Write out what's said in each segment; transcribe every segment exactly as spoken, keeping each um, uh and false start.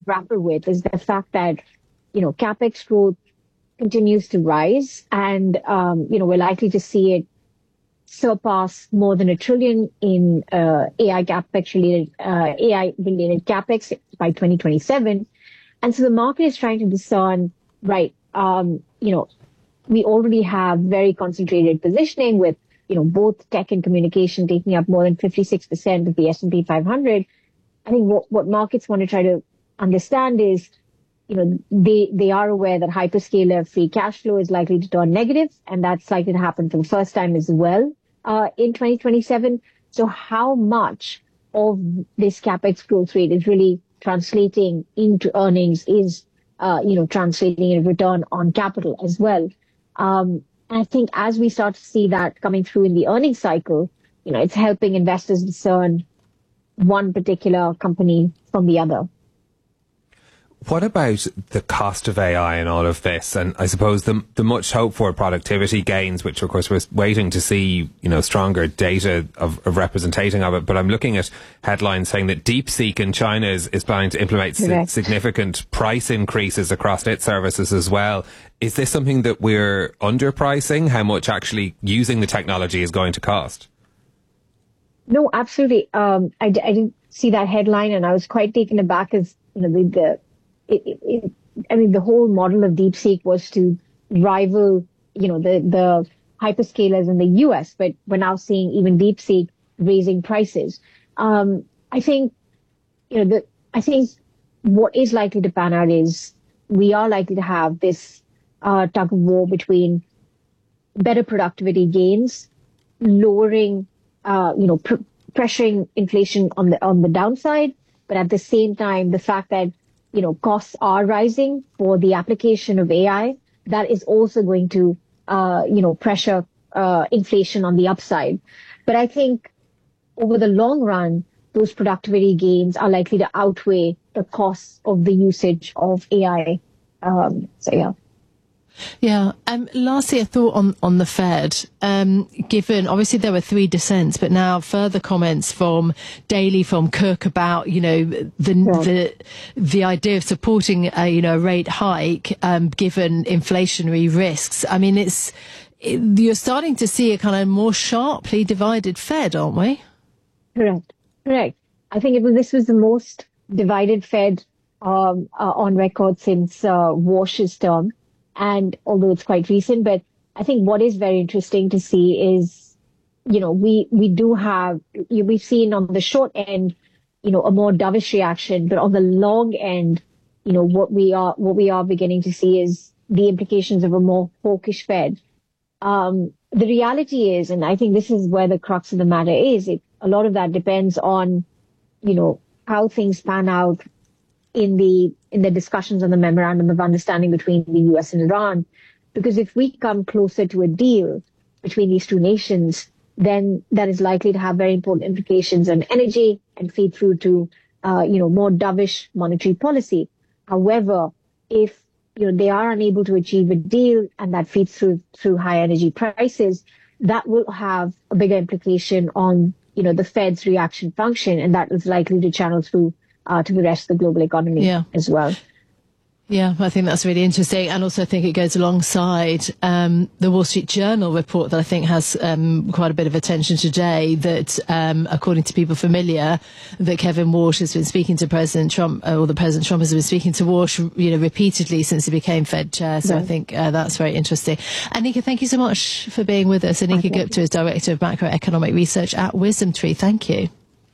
grapple with is the fact that, you know, CapEx growth continues to rise, and, um, you know, we're likely to see it surpass more than a trillion in uh, A I CapEx related, uh, A I related CapEx by twenty twenty-seven. And so the market is trying to discern, right, um, you know, we already have very concentrated positioning with, you know, both tech and communication taking up more than fifty-six percent of the S and P five hundred. I think what, what markets want to try to understand is, you know, they, they are aware that hyperscaler free cash flow is likely to turn negative, and that's likely to happen for the first time as well uh, in twenty twenty-seven. So how much of this CapEx growth rate is really translating into earnings, is, uh, you know, translating in a return on capital as well. Um, and I think as we start to see that coming through in the earnings cycle, you know, it's helping investors discern one particular company from the other. What about the cost of A I and all of this? And I suppose the the much hoped for productivity gains, which of course we're waiting to see, you know, stronger data of, of representing of it. But I'm looking at headlines saying that DeepSeek in China is, is planning to implement si- significant price increases across its services as well. Is this something that we're underpricing? How much actually using the technology is going to cost? No, absolutely. Um, I, I didn't see that headline, and I was quite taken aback as, you know, the, the It, it, it, I mean, the whole model of DeepSeek was to rival, you know, the, the hyperscalers in the U S, but we're now seeing even DeepSeek raising prices. Um, I think, you know, the, I think what is likely to pan out is we are likely to have this uh, tug of war between better productivity gains, lowering, uh, you know, pr- pressuring inflation on the on the downside, but at the same time, the fact that, you know, costs are rising for the application of A I, that is also going to, uh, you know, pressure uh, inflation on the upside. But I think over the long run, those productivity gains are likely to outweigh the costs of the usage of A I. Um, so, yeah. Yeah. Um, lastly, a thought on, on the Fed. Um, given, obviously there were three dissents, but now further comments from Daly, from Cook about, you know, the, yeah. the, the idea of supporting a, you know, rate hike, um, given inflationary risks. I mean, it's, it, you're starting to see a kind of more sharply divided Fed, aren't we? Correct. Correct. I think it was, this was the most divided Fed, um, uh, on record since, uh, Walsh's term. And although it's quite recent, but I think what is very interesting to see is, you know, we, we do have, we've seen on the short end, you know, a more dovish reaction, but on the long end, you know, what we are, what we are beginning to see is the implications of a more hawkish Fed. Um, the reality is, and I think this is where the crux of the matter is, it, a lot of that depends on, you know, how things pan out in the in the discussions on the memorandum of understanding between the U S and Iran. Because if we come closer to a deal between these two nations, then that is likely to have very important implications on energy and feed through to, uh, you know, more dovish monetary policy. However, if, you know, they are unable to achieve a deal and that feeds through through high energy prices, that will have a bigger implication on, you know, the Fed's reaction function, and that is likely to channel through Uh, to the rest of the global economy yeah. as well. Yeah, I think that's really interesting. And also I think it goes alongside um, the Wall Street Journal report that I think has um, quite a bit of attention today, that um, according to people familiar, that Kevin Walsh has been speaking to President Trump, or the President Trump has been speaking to Walsh, you know, repeatedly since he became Fed chair. So right. I think uh, that's very interesting. Anika, thank you so much for being with us. Anika Gupta is Director of Macroeconomic Research at WisdomTree. Thank you.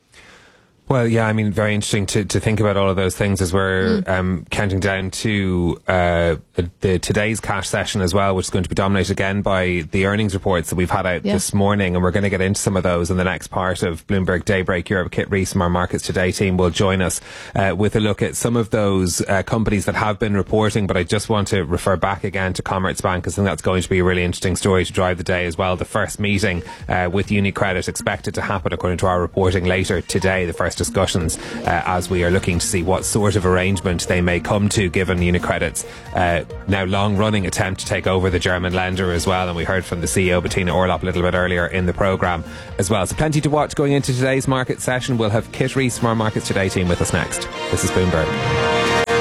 Well, yeah, I mean, very interesting to, to think about all of those things as we're mm. um, counting down to uh, the today's cash session as well, which is going to be dominated again by the earnings reports that we've had out yeah. this morning. And we're going to get into some of those in the next part of Bloomberg Daybreak Europe. Kit Rees from our Markets Today team will join us uh, with a look at some of those uh, companies that have been reporting. But I just want to refer back again to Commerzbank, because I think that's going to be a really interesting story to drive the day as well. The first meeting uh, with UniCredit expected to happen, according to our reporting, later today. The first discussions uh, as we are looking to see what sort of arrangement they may come to, given UniCredit's uh, now long-running attempt to take over the German lender as well. And we heard from the C E O, Bettina Orlopp, a little bit earlier in the programme as well. So plenty to watch going into today's market session. We'll have Kit Rees from our Markets Today team with us next. This is Bloomberg.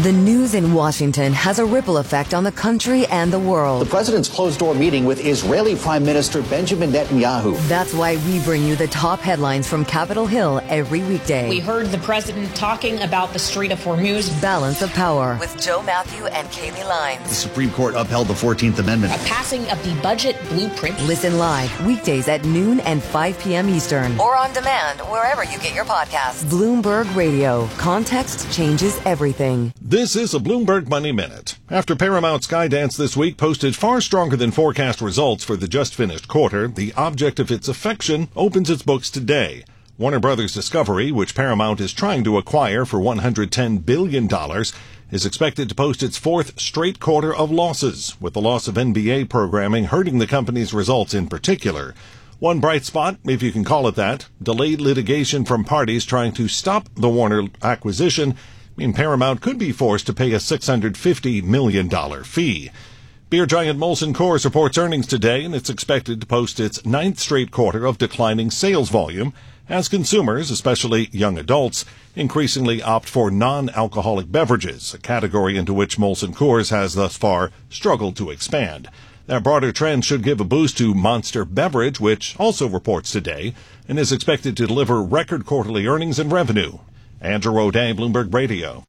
The news in Washington has a ripple effect on the country and the world. The president's closed-door meeting with Israeli Prime Minister Benjamin Netanyahu. That's why we bring you the top headlines from Capitol Hill every weekday. We heard the president talking about the Strait of Hormuz. Balance of Power with Joe Matthew and Kaylee Lyons. The Supreme Court upheld the fourteenth Amendment. A passing of the budget blueprint. Listen live weekdays at noon and five p.m. Eastern. Or on demand wherever you get your podcasts. Bloomberg Radio. Context changes everything. This is a Bloomberg Money Minute. After Paramount Skydance this week posted far stronger than forecast results for the just finished quarter, the object of its affection opens its books today. Warner Brothers Discovery, which Paramount is trying to acquire for one hundred ten billion dollars, is expected to post its fourth straight quarter of losses, with the loss of N B A programming hurting the company's results in particular. One bright spot, if you can call it that, delayed litigation from parties trying to stop the Warner acquisition mean Paramount could be forced to pay a six hundred fifty million dollars fee. Beer giant Molson Coors reports earnings today, and it's expected to post its ninth straight quarter of declining sales volume as consumers, especially young adults, increasingly opt for non-alcoholic beverages, a category into which Molson Coors has thus far struggled to expand. That broader trend should give a boost to Monster Beverage, which also reports today and is expected to deliver record quarterly earnings and revenue. Andrew O'Day, Bloomberg Radio.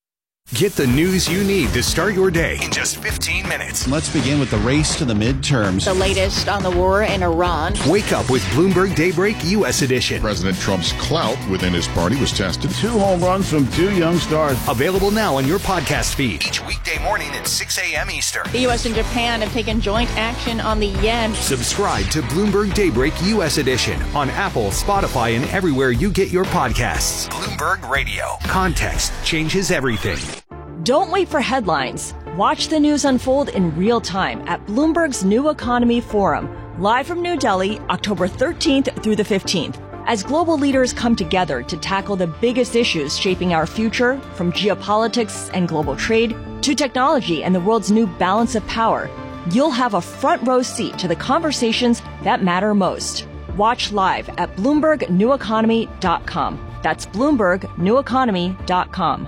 Get the news you need to start your day in just fifteen minutes. Let's begin with the race to the midterms. The latest on the war in Iran. Wake up with Bloomberg Daybreak U S Edition. President Trump's clout within his party was tested. Two home runs from two young stars. Available now on your podcast feed. Each weekday morning at six a.m. Eastern. The U S and Japan have taken joint action on the yen. Subscribe to Bloomberg Daybreak U S Edition on Apple, Spotify, and everywhere you get your podcasts. Bloomberg Radio. Context changes everything. Don't wait for headlines. Watch the news unfold in real time at Bloomberg's New Economy Forum, live from New Delhi, October thirteenth through the fifteenth. As global leaders come together to tackle the biggest issues shaping our future, from geopolitics and global trade to technology and the world's new balance of power, you'll have a front row seat to the conversations that matter most. Watch live at Bloomberg New Economy dot com. That's Bloomberg New Economy dot com.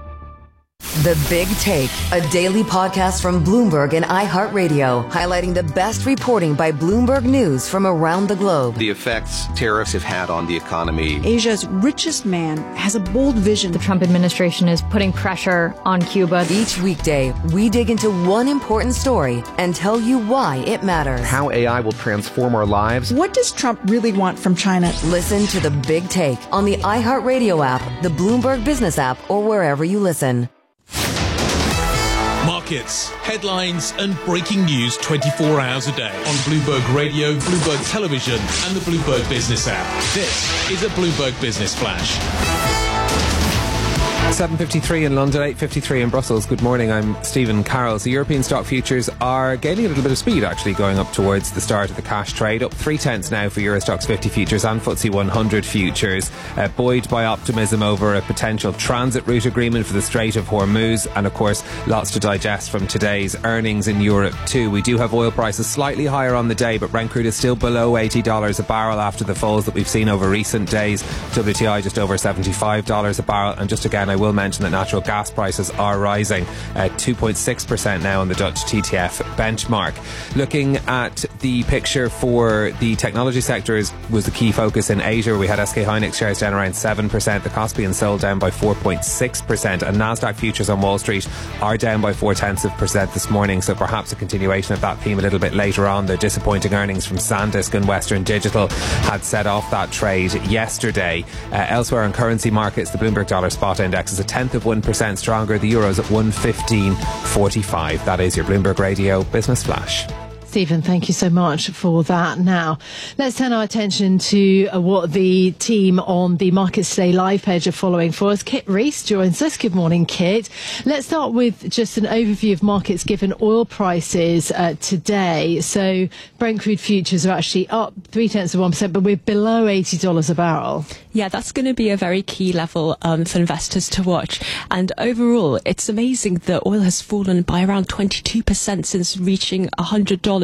The Big Take, a daily podcast from Bloomberg and iHeartRadio, highlighting the best reporting by Bloomberg News from around the globe. The effects tariffs have had on the economy. Asia's richest man has a bold vision. The Trump administration is putting pressure on Cuba. Each weekday, we dig into one important story and tell you why it matters. How A I will transform our lives. What does Trump really want from China? Listen to The Big Take on the iHeartRadio app, the Bloomberg Business app, or wherever you listen. Markets, headlines and breaking news twenty-four hours a day on Bloomberg Radio, Bloomberg Television and the Bloomberg Business app. This is a Bloomberg Business Flash. seven fifty-three in London, eight fifty-three in Brussels. Good morning, I'm Stephen Carroll. So European stock futures are gaining a little bit of speed, actually, going up towards the start of the cash trade. Up three tenths now for Eurostoxx fifty futures and F T S E one hundred futures, uh, buoyed by optimism over a potential transit route agreement for the Strait of Hormuz. And of course, lots to digest from today's earnings in Europe too. We do have oil prices slightly higher on the day, but Brent crude is still below eighty dollars a barrel after the falls that we've seen over recent days. W T I just over seventy-five dollars a barrel. And just again, I will mention that natural gas prices are rising at two point six percent now on the Dutch T T F benchmark. Looking at the picture for the technology sector is, was the key focus in Asia. We had S K Hynix shares down around seven percent, the Kospi and Seoul down by four point six percent, and Nasdaq futures on Wall Street are down by four tenths of percent this morning, so perhaps a continuation of that theme a little bit later on. The disappointing earnings from SanDisk and Western Digital had set off that trade yesterday. Uh, elsewhere on currency markets, the Bloomberg Dollar Spot Index is a tenth of one percent stronger. The Euro's at one fifteen forty-five. That is your Bloomberg Radio Business Flash. Stephen, thank you so much for that. Now, let's turn our attention to uh, what the team on the Markets Today live page are following for us. Kit Rees joins us. Good morning, Kit. Let's start with just an overview of markets given oil prices uh, today. So Brent crude futures are actually up three tenths of one percent, but we're below eighty dollars a barrel. Yeah, that's going to be a very key level um, for investors to watch. And overall, it's amazing that oil has fallen by around twenty-two percent since reaching one hundred dollars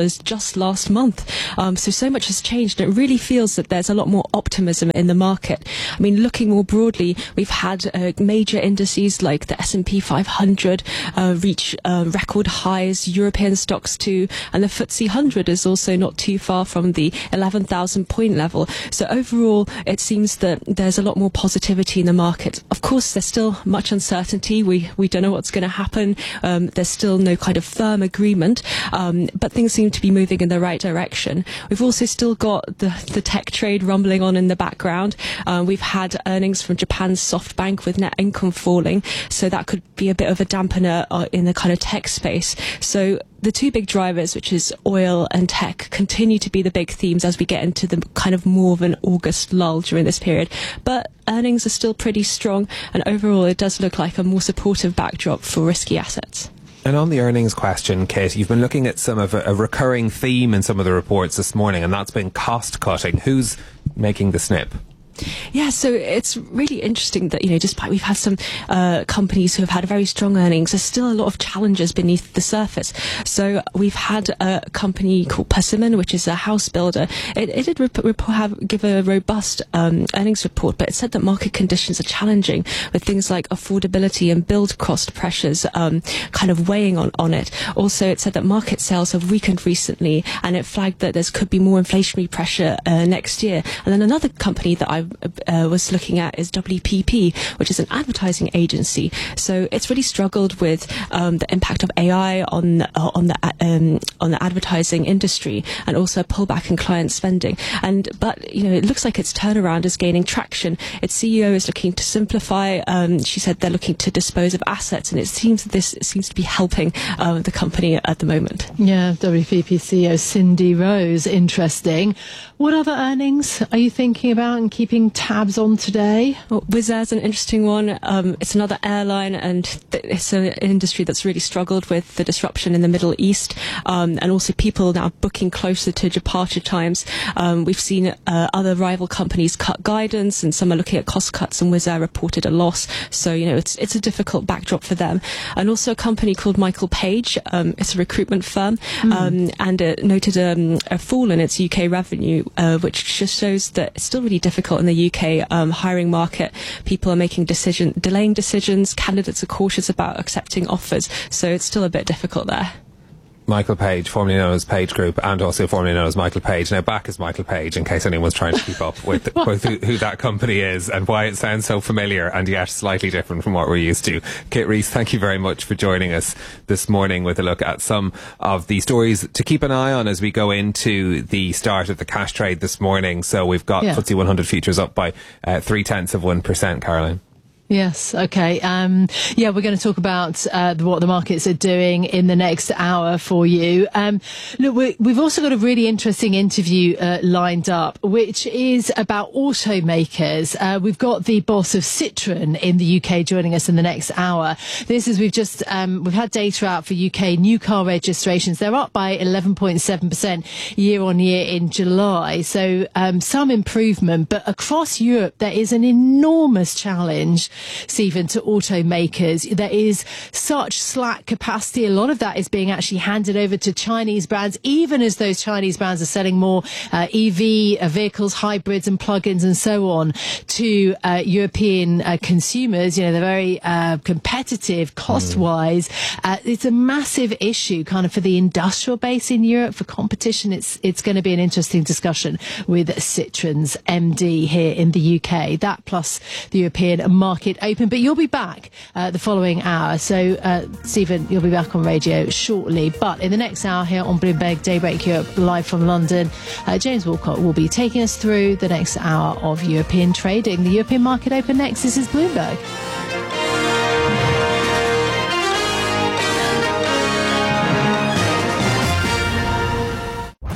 dollars just last month. Um, so, so much has changed. And it really feels that there's a lot more optimism in the market. I mean, looking more broadly, we've had uh, major indices like the S and P five hundred uh, reach uh, record highs, European stocks too, and the F T S E one hundred is also not too far from the eleven thousand point level. So overall, it seems that there's a lot more positivity in the market. Of course, there's still much uncertainty. We we don't know what's going to happen. Um, there's still no kind of firm agreement, um, but things seem to be moving in the right direction. We've also still got the, the tech trade rumbling on in the background. Uh, we've had earnings from Japan's SoftBank with net income falling, so that could be a bit of a dampener uh, in the kind of tech space. So the two big drivers, which is oil and tech, continue to be the big themes as we get into the kind of more of an August lull during this period. But earnings are still pretty strong, and overall it does look like a more supportive backdrop for risky assets. And on the earnings question, Kate, you've been looking at some of a, a recurring theme in some of the reports this morning, and that's been cost cutting. Who's making the snip? Yeah, so it's really interesting that, you know, despite we've had some uh, companies who have had very strong earnings, there's still a lot of challenges beneath the surface. So we've had a company called Persimmon, which is a house builder. It, it did rep- rep- have, give a robust um, earnings report, but it said that market conditions are challenging with things like affordability and build cost pressures um, kind of weighing on, on it. Also, it said that market sales have weakened recently, and it flagged that there could be more inflationary pressure uh, next year. And then another company that I Uh, was looking at is W P P, which is an advertising agency. So it's really struggled with um, the impact of A I on uh, on the um, on the advertising industry, and also a pullback in client spending. And but you know, it looks like its turnaround is gaining traction. Its C E O is looking to simplify. Um, she said they're looking to dispose of assets, and it seems that this seems to be helping uh, the company at the moment. Yeah, W P P C E O Cindy Rose. Interesting. What other earnings are you thinking about and keeping tabs on today? Well, Wizz Air's an interesting one. Um, it's another airline, and th- it's an industry that's really struggled with the disruption in the Middle East, um, and also people now booking closer to departure times. Um, we've seen uh, other rival companies cut guidance, and some are looking at cost cuts, and Wizz Air reported a loss. So, you know, it's it's a difficult backdrop for them. And also a company called Michael Page. Um, it's a recruitment firm, mm. um, and it noted um, a fall in its U K revenue, uh, which just shows that it's still really difficult in the U K um, hiring market. People are making decision, delaying decisions. Candidates are cautious about accepting offers. So it's still a bit difficult there. Michael Page, formerly known as Page Group, and also formerly known as Michael Page, now back as Michael Page, in case anyone's trying to keep up with, with who, who that company is and why it sounds so familiar and yet slightly different from what we're used to. Kit Rees, thank you very much for joining us this morning with a look at some of the stories to keep an eye on as we go into the start of the cash trade this morning. So we've got yeah. F T S E one hundred futures up by uh, three tenths of one percent, Caroline. Yes. Okay. Um, yeah, we're going to talk about uh, what the markets are doing in the next hour for you. Um, look, we, we've also got a really interesting interview uh, lined up, which is about automakers. Uh, we've got the boss of Citroën in the U K joining us in the next hour. This is we've just um, we've had data out for U K new car registrations. They're up by eleven point seven percent year on year in July. So um, some improvement, but across Europe there is an enormous challenge, Stephen, to automakers. There is such slack capacity. A lot of that is being actually handed over to Chinese brands, even as those Chinese brands are selling more uh, E V uh, vehicles, hybrids and plug-ins and so on to uh, European uh, consumers. You know, they're very uh, competitive cost-wise. Mm. Uh, it's a massive issue kind of for the industrial base in Europe. For competition, it's it's going to be an interesting discussion with Citroën's M D here in the U K. That plus the European market open, but you'll be back uh, the following hour. So, uh, Stephen, you'll be back on radio shortly. But in the next hour here on Bloomberg Daybreak Europe, live from London, uh, James Walcott will be taking us through the next hour of European trading. The European market open next. This is Bloomberg.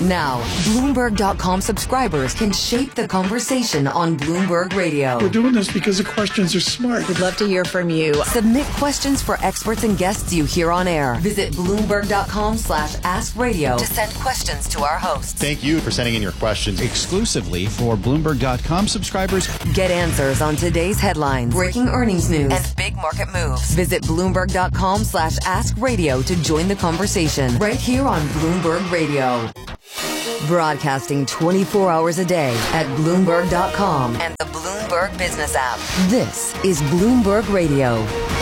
Now, Bloomberg dot com subscribers can shape the conversation on Bloomberg Radio. We're doing this because the questions are smart. We'd love to hear from you. Submit questions for experts and guests you hear on air. Visit Bloomberg dot com slash ask radio to send questions to our hosts. Thank you for sending in your questions exclusively for Bloomberg dot com subscribers. Get answers on today's headlines, breaking earnings news, and big market moves. Visit Bloomberg dot com slash ask radio to join the conversation right here on Bloomberg Radio. Broadcasting twenty-four hours a day at Bloomberg dot com and the Bloomberg Business app. This is Bloomberg Radio.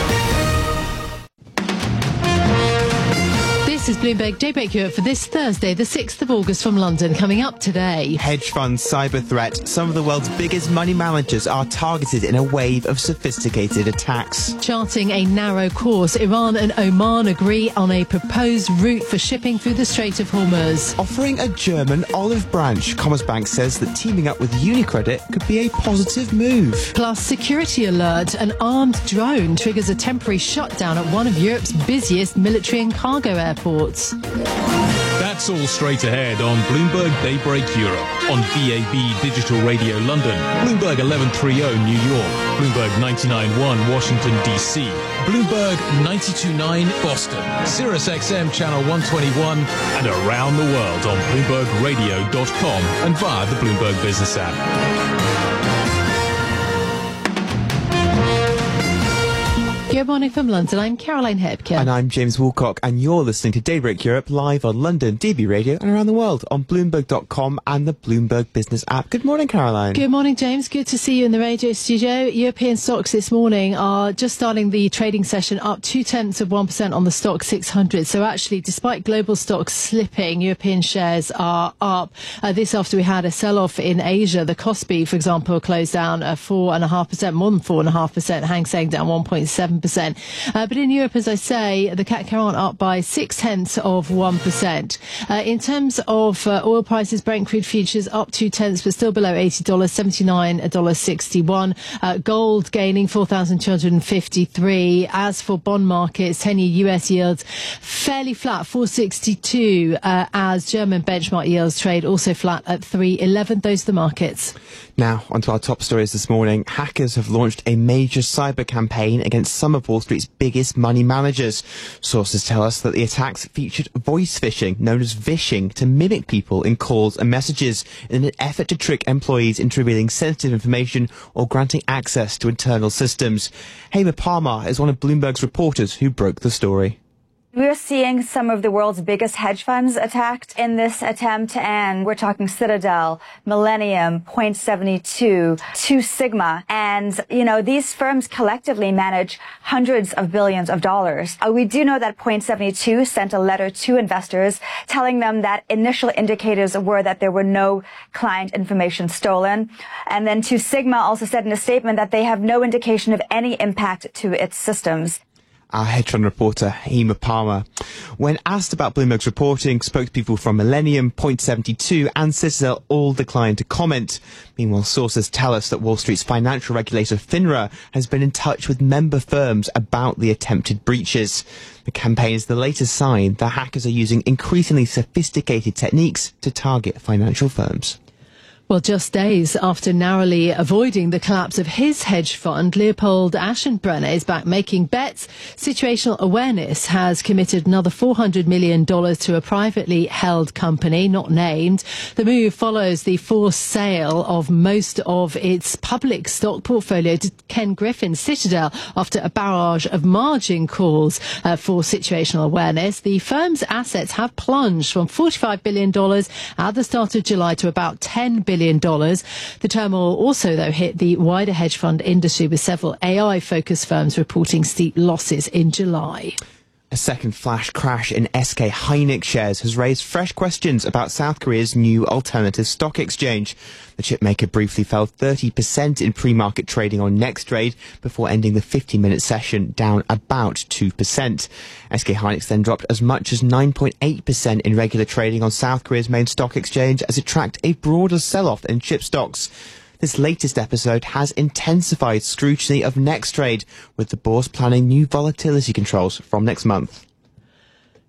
This is Bloomberg Daybreak Europe for this Thursday, the sixth of August from London. Coming up today. Hedge fund cyber threat. Some of the world's biggest money managers are targeted in a wave of sophisticated attacks. Charting a narrow course, Iran and Oman agree on a proposed route for shipping through the Strait of Hormuz. Offering a German olive branch, Commerzbank says that teaming up with UniCredit could be a positive move. Plus, security alert. An armed drone triggers a temporary shutdown at one of Europe's busiest military and cargo airports. That's all straight ahead on Bloomberg Daybreak Europe, on V A B Digital Radio London, Bloomberg eleven thirty New York, Bloomberg ninety-nine point one Washington D C, Bloomberg ninety-two point nine Boston, Sirius X M Channel one twenty-one, and around the world on Bloomberg Radio dot com and via the Bloomberg Business app. Good morning from London. I'm Caroline Hepker. And I'm James Woolcock, and you're listening to Daybreak Europe live on London D B Radio and around the world on Bloomberg dot com and the Bloomberg Business app. Good morning, Caroline. Good morning, James. Good to see you in the radio studio. European stocks this morning are just starting the trading session up two-tenths of one percent on the stock six hundred. So actually, despite global stocks slipping, European shares are up. Uh, this after we had a sell-off in Asia. The Kospi, for example, closed down uh, four point five percent, more than four point five percent. Hang Seng down one point seven percent. Uh, but in Europe, as I say, the C A C Quarante up by six tenths of one percent. Uh, in terms of uh, oil prices, Brent crude futures up two tenths, but still below eighty dollars, seventy-nine dollars sixty-one. Uh, gold gaining four thousand two hundred fifty-three. As for bond markets, ten-year U S yields fairly flat, four sixty-two, uh, as German benchmark yields trade also flat at three eleven. Those are the markets. Now, onto our top stories this morning. Hackers have launched a major cyber campaign against some of Wall Street's biggest money managers. Sources tell us that the attacks featured voice phishing, known as vishing, to mimic people in calls and messages in an effort to trick employees into revealing sensitive information or granting access to internal systems. Hema Parmar is one of Bloomberg's reporters who broke the story. We're seeing some of the world's biggest hedge funds attacked in this attempt, and we're talking Citadel, Millennium, Point seventy-two, Two Sigma, and, you know, these firms collectively manage hundreds of billions of dollars. Uh, we do know that Point seventy-two sent a letter to investors telling them that initial indicators were that there were no client information stolen. And then Two Sigma also said in a statement that they have no indication of any impact to its systems. Our hedge fund reporter, Hema Parmar. When asked about Bloomberg's reporting, spokespeople from Millennium, Point seventy-two and Citadel all declined to comment. Meanwhile, sources tell us that Wall Street's financial regulator, FINRA, has been in touch with member firms about the attempted breaches. The campaign is the latest sign that hackers are using increasingly sophisticated techniques to target financial firms. Well, just days after narrowly avoiding the collapse of his hedge fund, Leopold Aschenbrenner is back making bets. Situational Awareness has committed another four hundred million dollars to a privately held company, not named. The move follows the forced sale of most of its public stock portfolio to Ken Griffin's Citadel after a barrage of margin calls uh, for Situational Awareness. The firm's assets have plunged from forty-five billion dollars at the start of July to about ten billion dollars. The turmoil also, though, hit the wider hedge fund industry, with several A I-focused firms reporting steep losses in July. A second flash crash in S K Hynix shares has raised fresh questions about South Korea's new alternative stock exchange. The chipmaker briefly fell thirty percent in pre-market trading on NextTrade before ending the fifty-minute session down about two percent. S K Hynix then dropped as much as nine point eight percent in regular trading on South Korea's main stock exchange as it tracked a broader sell-off in chip stocks. This latest episode has intensified scrutiny of NextTrade, with the bourse planning new volatility controls from next month.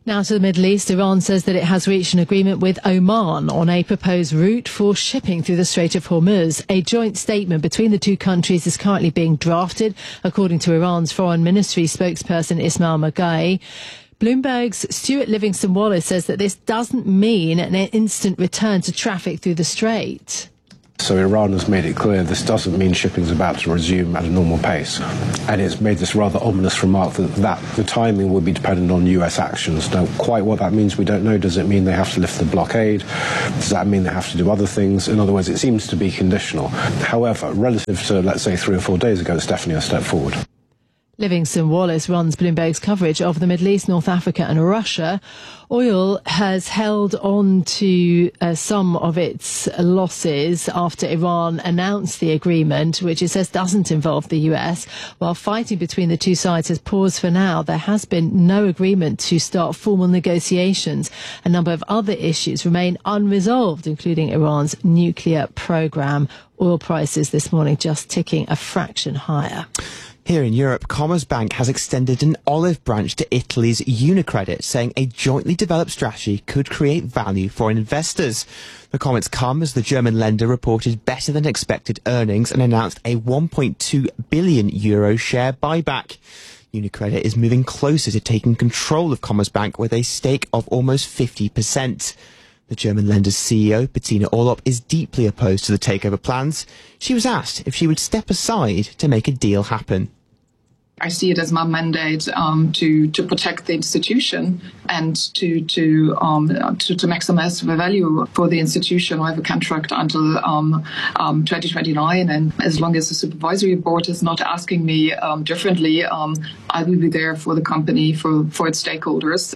Now to the Middle East, Iran says that it has reached an agreement with Oman on a proposed route for shipping through the Strait of Hormuz. A joint statement between the two countries is currently being drafted, according to Iran's Foreign Ministry spokesperson Ismail Maghai. Bloomberg's Stuart Livingston-Wallace says that this doesn't mean an instant return to traffic through the strait. So Iran has made it clear this doesn't mean shipping is about to resume at a normal pace. And it's made this rather ominous remark that, that the timing will be dependent on U S actions. Now, quite what that means, we don't know. Does it mean they have to lift the blockade? Does that mean they have to do other things? In other words, it seems to be conditional. However, relative to, let's say, three or four days ago, it's definitely a step forward. Livingston-Wallace runs Bloomberg's coverage of the Middle East, North Africa and Russia. Oil has held on to uh, some of its losses after Iran announced the agreement, which it says doesn't involve the U S. While fighting between the two sides has paused for now, there has been no agreement to start formal negotiations. A number of other issues remain unresolved, including Iran's nuclear program. Oil prices this morning just ticking a fraction higher. Here in Europe, Commerzbank has extended an olive branch to Italy's Unicredit, saying a jointly developed strategy could create value for investors. The comments come as the German lender reported better than expected earnings and announced a one point two billion euro share buyback. Unicredit is moving closer to taking control of Commerzbank with a stake of almost fifty percent. The German lender's C E O, Bettina Orlopp, is deeply opposed to the takeover plans. She was asked if she would step aside to make a deal happen. I see it as my mandate um, to to protect the institution and to to, um, to to maximize the value for the institution. I have a contract until um, um, twenty twenty-nine, and as long as the supervisory board is not asking me um, differently, um, I will be there for the company, for, for its stakeholders.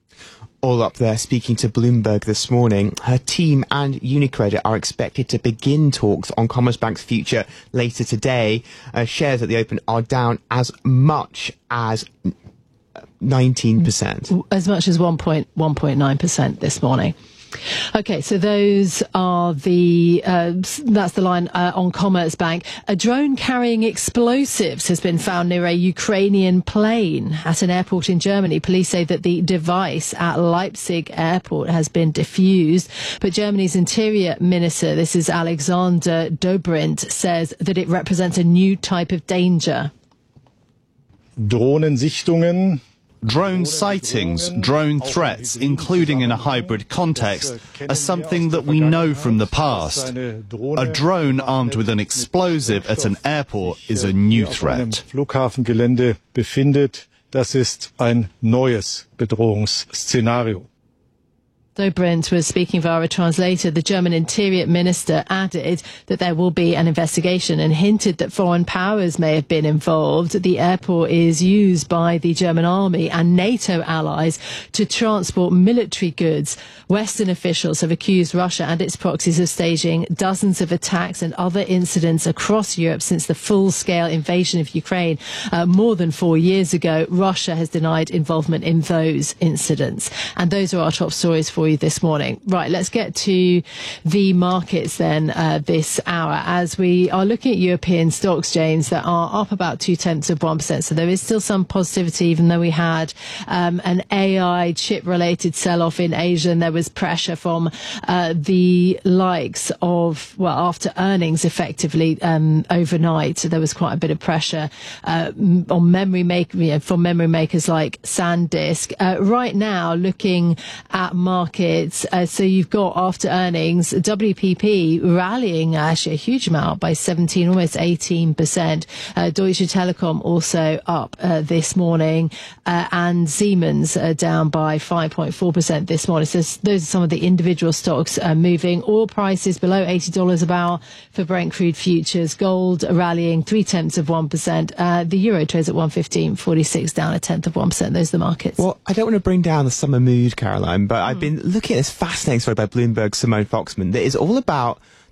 All up there speaking to Bloomberg this morning. Her team and Unicredit are expected to begin talks on Commerzbank's future later today. Uh, shares at the open are down as much as nineteen percent. As much as one point nine percent this morning. Okay, so those are the, uh, that's the line uh, on Commerzbank. A drone carrying explosives has been found near a Ukrainian plane at an airport in Germany. Police say that the device at Leipzig airport has been defused, but Germany's interior minister, this is Alexander Dobrindt, says that it represents a new type of danger. Drohnensichtungen. Drone sightings, drone threats, including in a hybrid context, are something that we know from the past. A drone armed with an explosive at an airport is a new threat. Flughafengelände befindet, das ist ein neues Bedrohungsszenario. Dobrindt was speaking via a translator. The German Interior Minister added that there will be an investigation and hinted that foreign powers may have been involved. The airport is used by the German army and NATO allies to transport military goods. Western officials have accused Russia and its proxies of staging dozens of attacks and other incidents across Europe since the full-scale invasion of Ukraine uh, more than four years ago. Russia has denied involvement in those incidents. And those are our top stories for you this morning. Right, let's get to the markets then uh, this hour as we are looking at European stocks, James, that are up about two tenths of one percent. So there is still some positivity, even though we had um, an A I chip related sell off in Asia, and there was pressure from uh, the likes of, well, after earnings effectively um, overnight. So there was quite a bit of pressure uh, on memory make, you know, from memory makers like SanDisk. Uh, right now, looking at markets, uh, so you've got after earnings, W P P rallying actually a huge amount by seventeen, almost eighteen percent. Uh, Deutsche Telekom also up uh, this morning, uh, and Siemens uh, down by five point four percent this morning. So those are some of the individual stocks uh, moving. Oil prices below eighty dollars a barrel for Brent crude futures. Gold rallying three tenths of one percent. Uh, the euro trades at one fifteen forty-six, down a tenth of one percent. Those are the markets. Well, I don't want to bring down the summer mood, Caroline, but mm. I've been looking at this fascinating story by Bloomberg's Simone Foxman that is all about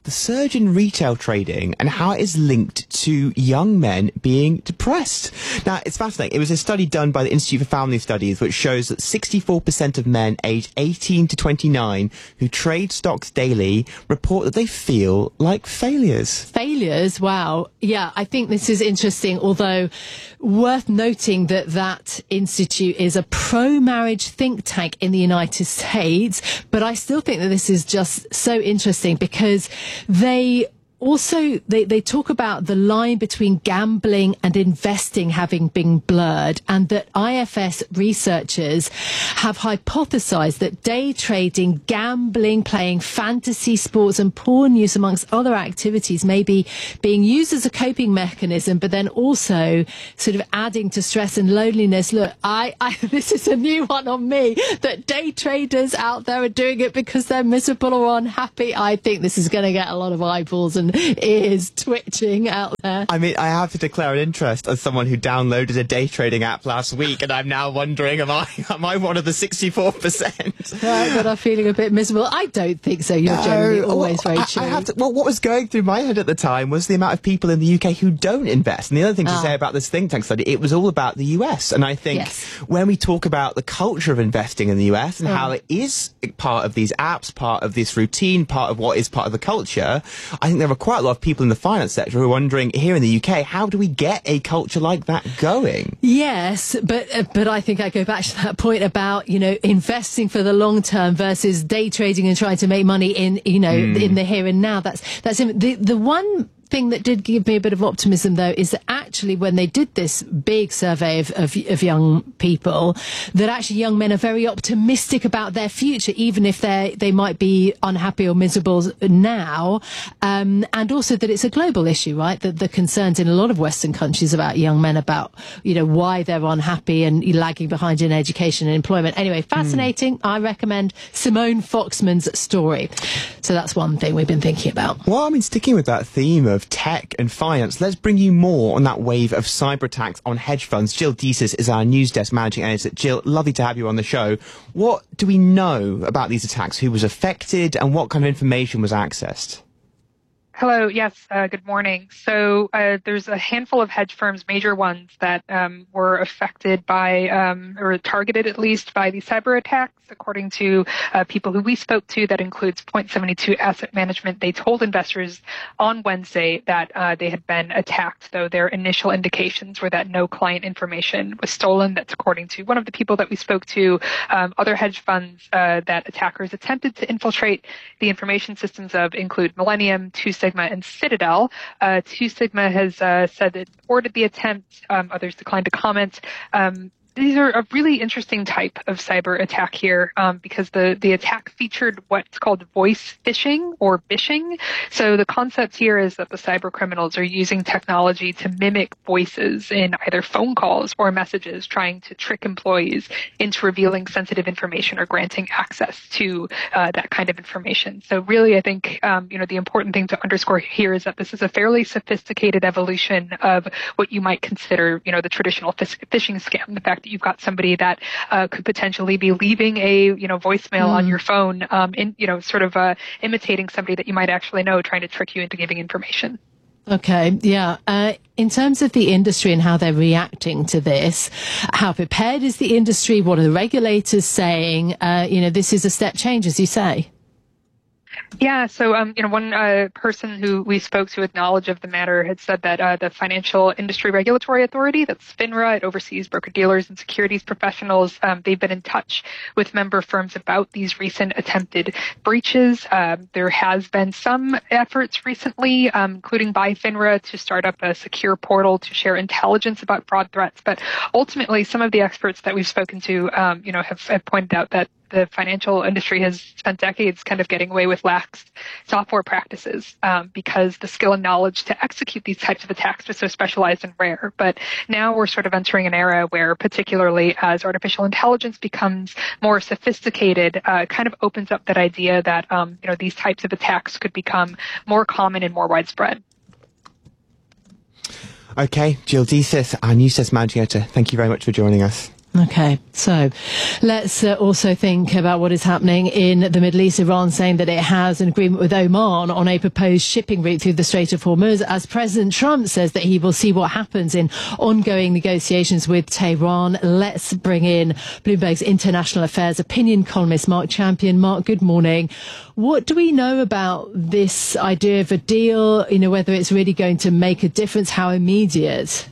the surge in retail trading and how it is linked to young men being depressed. Now, it's fascinating. It was a study done by the Institute for Family Studies which shows that sixty-four percent of men aged eighteen to twenty-nine who trade stocks daily report that they feel like failures. Failures? Wow. Yeah, I think this is interesting, although worth noting that that institute is a pro-marriage think tank in the United States. But I still think that this is just so interesting because they also, they, they talk about the line between gambling and investing having been blurred, and that I F S researchers have hypothesized that day trading, gambling, playing fantasy sports and porn use, amongst other activities, may be being used as a coping mechanism, but then also sort of adding to stress and loneliness. Look, I, I this is a new one on me, that day traders out there are doing it because they're miserable or unhappy. I think this is going to get a lot of eyeballs and ears twitching out there. I mean, I have to declare an interest as someone who downloaded a day trading app last week, and I'm now wondering, am I am I one of the sixty-four percent? Right, that are feeling a bit miserable. I don't think so. You're no, generally always well, very I, true. I have to, well, what was going through my head at the time was the amount of people in the U K who don't invest. And the other thing to Ah. say about this think tank study, it was all about the U S. And I think Yes. when we talk about the culture of investing in the U S and Mm. how it is part of these apps, part of this routine, part of what is part of the culture, I think there are quite a lot of people in the finance sector who are wondering, here in the U K, how do we get a culture like that going? Yes, but uh, but I think I go back to that point about, you know, investing for the long term versus day trading and trying to make money in, you know, Mm. in the here and now. That's that's the the one thing that did give me a bit of optimism, though, is that actually when they did this big survey of, of, of young people, that actually young men are very optimistic about their future, even if they they might be unhappy or miserable now, um, and also that it's a global issue, right? That the concerns in a lot of Western countries about young men about, you know, why they're unhappy and lagging behind in education and employment. Anyway, fascinating. Mm. I recommend Simone Foxman's story. So that's one thing we've been thinking about. Well, I mean, sticking with that theme of tech and finance, let's bring you more on that wave of cyber attacks on hedge funds. Jill Deesis is our news desk managing editor. Jill, lovely to have you on the show. What do we know about these attacks? Who was affected and what kind of information was accessed? Hello. Yes. Uh, good morning. So uh, there's a handful of hedge firms, major ones, that um, were affected by, um, or targeted at least by these cyber attacks. According to uh, people who we spoke to, that includes Point seventy-two Asset Management. They told investors on Wednesday that uh, they had been attacked, though their initial indications were that no client information was stolen. That's according to one of the people that we spoke to. Um, other hedge funds uh, that attackers attempted to infiltrate the information systems of include Millennium, Two Sigma, and Citadel. Uh, Two Sigma has uh, said it thwarted the attempt. Um, others declined to comment. Um, These are a really interesting type of cyber attack here um, because the, the attack featured what's called voice phishing or bishing. So the concept here is that the cyber criminals are using technology to mimic voices in either phone calls or messages, trying to trick employees into revealing sensitive information or granting access to uh, that kind of information. So really, I think um, you know the important thing to underscore here is that this is a fairly sophisticated evolution of what you might consider, you know, the traditional phis- phishing scam. The fact that you've got somebody that uh, could potentially be leaving a, you know, voicemail mm. on your phone, um, in, you know, sort of uh, imitating somebody that you might actually know, trying to trick you into giving information. Okay, yeah. Uh, in terms of the industry and how they're reacting to this, how prepared is the industry? What are the regulators saying? Uh, you know, this is a step change, as you say. Yeah, so um, you know, one uh, person who we spoke to with knowledge of the matter had said that uh, the Financial Industry Regulatory Authority, that's FINRA, it oversees broker-dealers and securities professionals. Um, they've been in touch with member firms about these recent attempted breaches. Um, there has been some efforts recently, um, including by FINRA, to start up a secure portal to share intelligence about fraud threats. But ultimately, some of the experts that we've spoken to, um, you know, have, have pointed out that the financial industry has spent decades kind of getting away with lax software practices um, because the skill and knowledge to execute these types of attacks was so specialized and rare. But now we're sort of entering an era where, particularly as artificial intelligence becomes more sophisticated, uh, kind of opens up that idea that um, you know these types of attacks could become more common and more widespread. Okay, Jill Deesis, our news desk managing editor, thank you very much for joining us. Okay, so let's uh, also think about what is happening in the Middle East. Iran saying that it has an agreement with Oman on a proposed shipping route through the Strait of Hormuz, as President Trump says that he will see what happens in ongoing negotiations with Tehran. Let's bring in Bloomberg's international affairs opinion columnist Mark Champion. Mark, good morning. What do we know about this idea of a deal? You know, whether it's really going to make a difference, how immediate?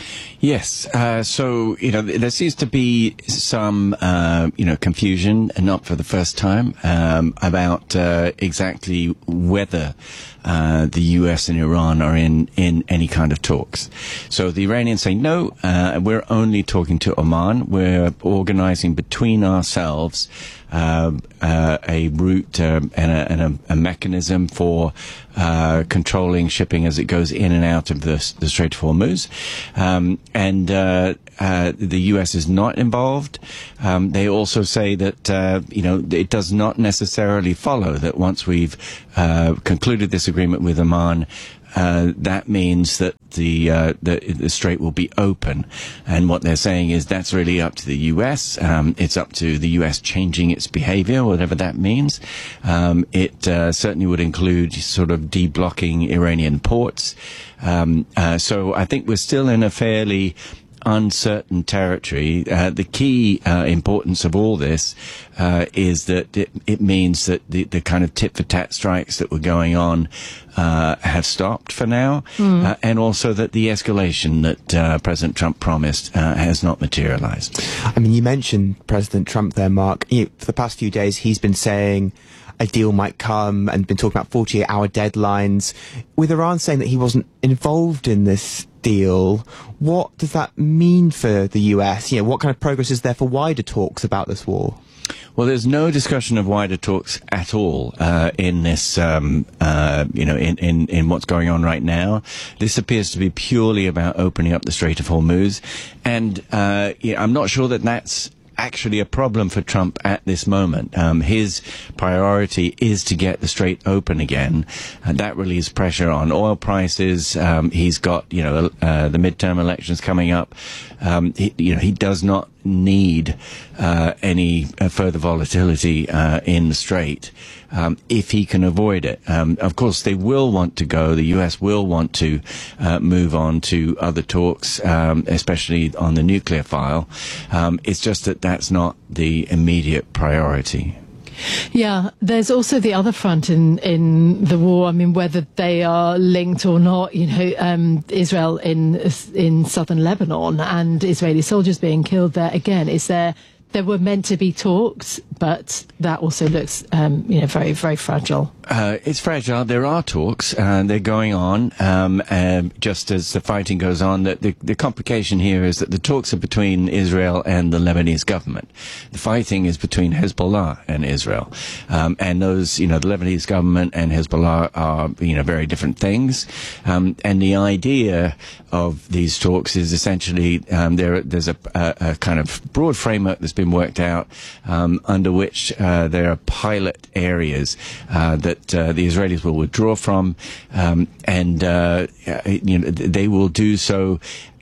Yes. Uh, so, you know, there seems to be some, uh, you know, confusion, and not for the first time, um, about uh, exactly whether uh, the U S and Iran are in, in any kind of talks. So the Iranians say, no, uh, we're only talking to Oman. We're organizing between ourselves Uh, uh, a route um, and, a, and a, a mechanism for uh, controlling shipping as it goes in and out of the, the Strait of Hormuz. Um, and uh, uh, the U S is not involved. Um, they also say that, uh, you know, it does not necessarily follow that once we've uh, concluded this agreement with Oman, Uh, that means that the, uh, the the strait will be open, and what they're saying is that's really up to the U S. Um, it's up to the U S changing its behaviour, whatever that means. Um, it uh, certainly would include sort of deblocking Iranian ports. Um, uh, so I think we're still in a fairly uncertain territory. Uh, the key uh, importance of all this uh, is that it, it means that the, the kind of tit-for-tat strikes that were going on uh, have stopped for now, mm. uh, and also that the escalation that uh, President Trump promised uh, has not materialized. I mean, you mentioned President Trump there, Mark. You know, for the past few days, he's been saying a deal might come and been talking about forty-eight hour deadlines. With Iran saying that he wasn't involved in this deal, what does that mean for the U S? You know, what kind of progress is there for wider talks about this war? Well, there's no discussion of wider talks at all uh, in this, um, uh, you know, in, in, in what's going on right now. This appears to be purely about opening up the Strait of Hormuz, and uh, yeah, I'm not sure that that's actually a problem for Trump at this moment. Um, his priority is to get the strait open again, and that relieves pressure on oil prices. Um, he's got, you know, uh, the midterm elections coming up. Um, he, you know, he does not need uh, any uh, further volatility uh, in the strait um, if he can avoid it. Um, of course, they will want to go. The U S will want to uh, move on to other talks, um, especially on the nuclear file. Um, it's just that that's not the immediate priority. Yeah, there's also the other front in, in the war. I mean, whether they are linked or not, you know, um, Israel in in southern Lebanon and Israeli soldiers being killed there. Again, is there there were meant to be talks, but that also looks, um, you know, very, very fragile. Uh, it's fragile. There are talks, and they're going on, um, and just as the fighting goes on. The, the, the complication here is that the talks are between Israel and the Lebanese government. The fighting is between Hezbollah and Israel, um, and those, you know, the Lebanese government and Hezbollah are, you know, very different things. Um, and the idea of these talks is essentially um, there. There's a, a, a kind of broad framework that's been worked out, um, under which uh, there are pilot areas uh, that uh, the Israelis will withdraw from, um, and uh, you know, they will do so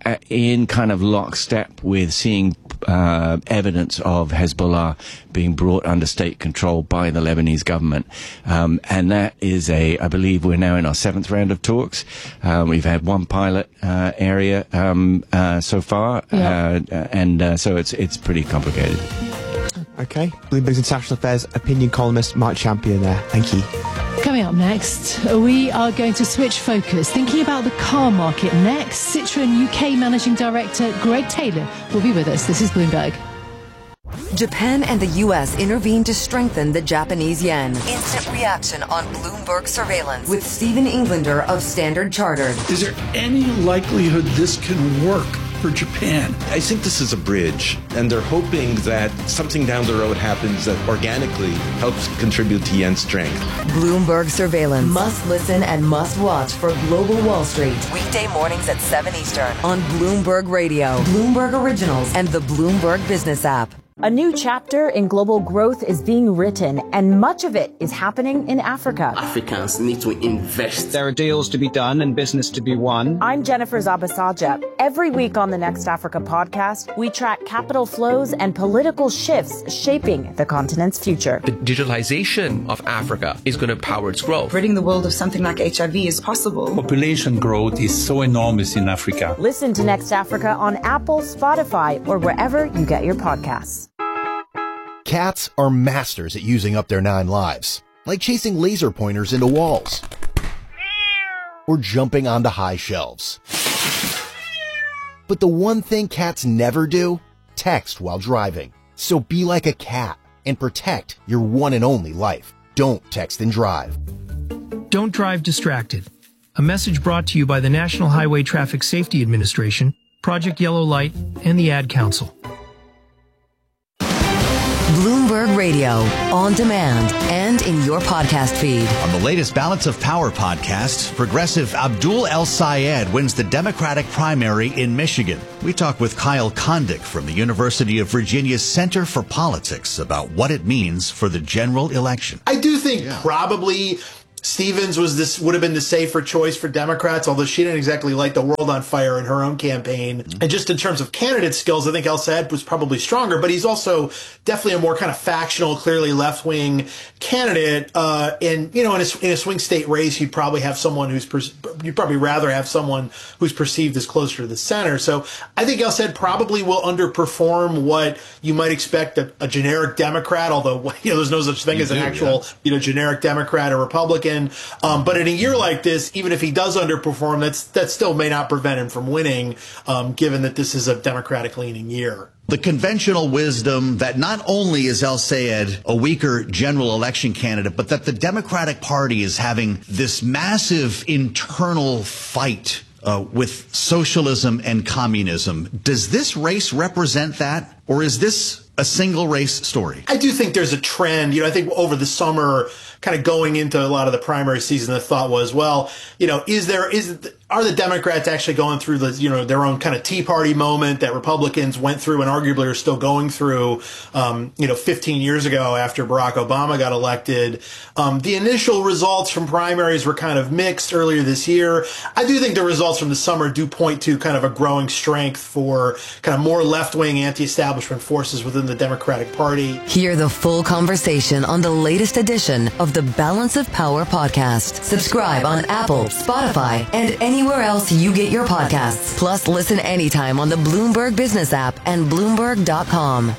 in kind of lockstep with seeing uh, evidence of Hezbollah being brought under state control by the Lebanese government. Um, and that is a, I believe we're now in our seventh round of talks. Uh, we've had one pilot uh, area um, uh, so far, yeah. uh, and uh, so it's it's pretty complicated. Okay, Bloomberg's International Affairs opinion columnist Mark Champion there. Thank you. Coming up next, we are going to switch focus, thinking about the car market next. Citroën U K Managing Director Greg Taylor will be with us. This is Bloomberg. Japan and the U S intervened to strengthen the Japanese yen. Instant reaction on Bloomberg surveillance with Stephen Englander of Standard Chartered. Is there any likelihood this can work for Japan? I think this is a bridge, and they're hoping that something down the road happens that organically helps contribute to yen's strength. Bloomberg surveillance. Must listen and must watch for Global Wall Street. Weekday mornings at seven Eastern on Bloomberg Radio, Bloomberg Originals, and the Bloomberg Business app. A new chapter in global growth is being written, and much of it is happening in Africa. Africans need to invest. There are deals to be done and business to be won. I'm Jennifer Zabasaja. Every week on the Next Africa podcast, we track capital flows and political shifts shaping the continent's future. The digitalization of Africa is going to power its growth. Ridding the world of something like H I V is possible. Population growth is so enormous in Africa. Listen to Next Africa on Apple, Spotify, or wherever you get your podcasts. Cats are masters at using up their nine lives, like chasing laser pointers into walls or jumping onto high shelves. But the one thing cats never do, text while driving. So be like a cat and protect your one and only life. Don't text and drive. Don't drive distracted. A message brought to you by the National Highway Traffic Safety Administration, Project Yellow Light, and the Ad Council. Bloomberg Radio, on demand and in your podcast feed. On the latest Balance of Power podcast, progressive Abdul El-Sayed wins the Democratic primary in Michigan. We talk with Kyle Kondik from the University of Virginia's Center for Politics about what it means for the general election. I do think yeah. probably Stevens was this would have been the safer choice for Democrats, although she didn't exactly light the world on fire in her own campaign. Mm-hmm. And just in terms of candidate skills, I think El-Sayed was probably stronger, but he's also definitely a more kind of factional, clearly left-wing candidate. Uh, and, you know, in a, in a swing state race, you'd probably have someone who's, per, you'd probably rather have someone who's perceived as closer to the center. So I think El-Sayed probably will underperform what you might expect a, a generic Democrat, although, you know, there's no such thing you as do, an actual, yeah. you know, generic Democrat or Republican. Um, but in a year like this, even if he does underperform, that's that still may not prevent him from winning, um, given that this is a Democratic-leaning year. The conventional wisdom that not only is El-Sayed a weaker general election candidate, but that the Democratic Party is having this massive internal fight uh, with socialism and communism. Does this race represent that, or is this a single race story? I do think there's a trend. You know, I think over the summer, kind of going into a lot of the primary season, the thought was, well, you know, is there, is, are the Democrats actually going through the, you know, their own kind of Tea Party moment that Republicans went through and arguably are still going through, um, you know, fifteen years ago after Barack Obama got elected. Um, the initial results from primaries were kind of mixed earlier this year. I do think the results from the summer do point to kind of a growing strength for kind of more left-wing anti-establishment forces within the Democratic Party. Hear the full conversation on the latest edition of the Balance of Power podcast. Subscribe on Apple, Spotify, and anywhere else you get your podcasts. Plus, listen anytime on the Bloomberg Business app and Bloomberg dot com.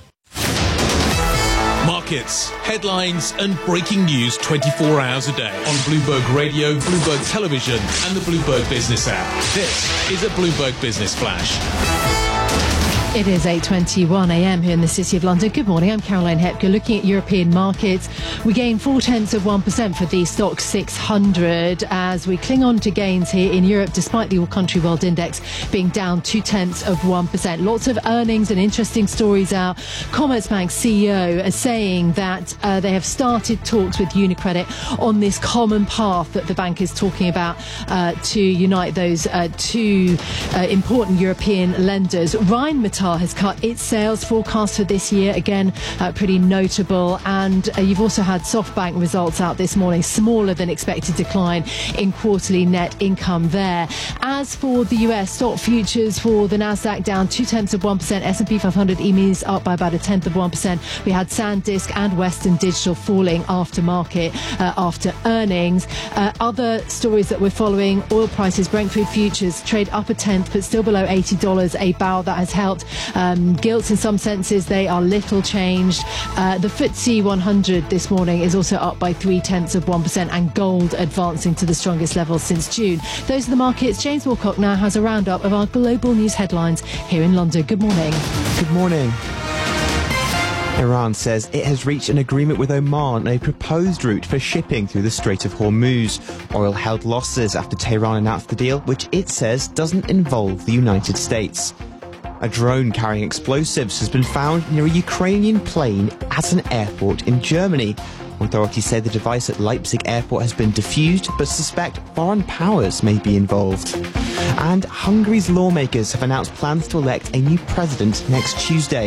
Markets, headlines, and breaking news twenty-four hours a day on Bloomberg Radio, Bloomberg Television, and the Bloomberg Business app. This is a Bloomberg Business Flash. It is eight twenty-one a m here in the City of London. Good morning, I'm Caroline Hepker. Looking at European markets, we gained four tenths of one percent for the Stoxx six hundred as we cling on to gains here in Europe, despite the All Country World Index being down two tenths of one percent. Lots of earnings and interesting stories out. Commerzbank C E O is saying that uh, they have started talks with UniCredit on this common path that the bank is talking about uh, to unite those uh, two uh, important European lenders. Rheinmetall has cut its sales forecast for this year, again uh, pretty notable, and uh, you've also had SoftBank results out this morning, smaller than expected decline in quarterly net income there. As for the U S stock futures, for the Nasdaq down two tenths of one percent, S and P five hundred E M Is up by about a tenth of one percent. We had SanDisk and Western Digital falling after market uh, after earnings. Uh, other stories that we're following: oil prices, Brent crude futures trade up a tenth but still below eighty dollars a barrel. That has helped. Um, gilts, in some senses, they are little changed. Uh, the F T S E one hundred this morning is also up by three tenths of one percent, and gold advancing to the strongest levels since June. Those are the markets. James Wilcock now has a roundup of our global news headlines here in London. Good morning. Good morning. Iran says it has reached an agreement with Oman on a proposed route for shipping through the Strait of Hormuz. Oil held losses after Tehran announced the deal, which it says doesn't involve the United States. A drone carrying explosives has been found near a Ukrainian plane at an airport in Germany. Authorities say the device at Leipzig airport has been defused, but suspect foreign powers may be involved. And Hungary's lawmakers have announced plans to elect a new president next Tuesday.